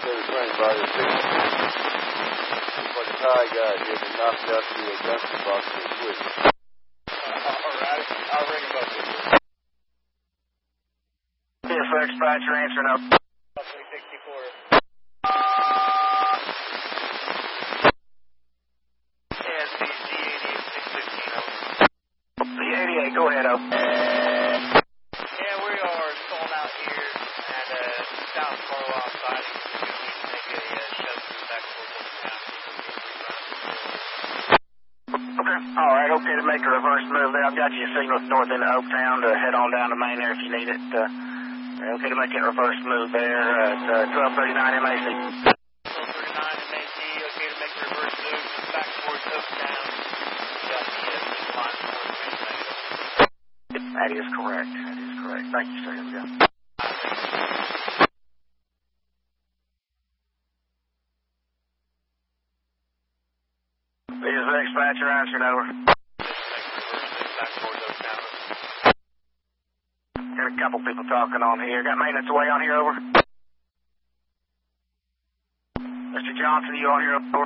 said his friend brought his big fucking tie guy here and knocked out the junction box with a switch. Alright, I'll ring him up with you. CFX dispatcher answering up. 364. C88, go ahead, over. Yeah, we are pulling out here at South Carlisle siding. We need to make a shut through back towards the town. Okay, alright, okay to make a reverse move there. I've got you a signal north into Oaktown to head on down to Main there if you need it. Okay to make a reverse move there at 1239 MAC. 1239 MAC, okay to make a reverse move back towards Oaktown. Got the line towards Main. That is correct. That is correct. Thank you, sir. Here we go. This is the dispatcher answering over. Back towards Oaktown. Got a couple people talking on here. Got maintenance away on here, over. Mr. Johnson, you on here, over?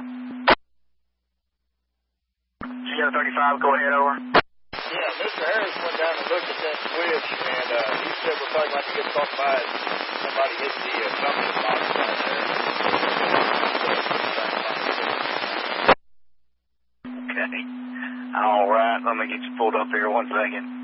GO35, go ahead, over. Yeah, Mr. Harris went down and looked at that switch, and he said we're probably going to get caught by somebody hit the junction box right there. Okay. All right, let me get you pulled up here 1 second.